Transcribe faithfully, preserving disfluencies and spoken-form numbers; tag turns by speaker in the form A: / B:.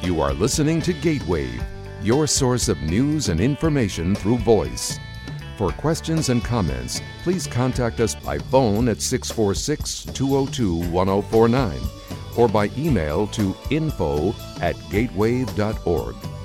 A: You are listening to Gatewave, your source of news and information through voice. For questions and comments, please contact us by phone at six four six, two zero two, one zero four nine or by email to info at gatewave dot org.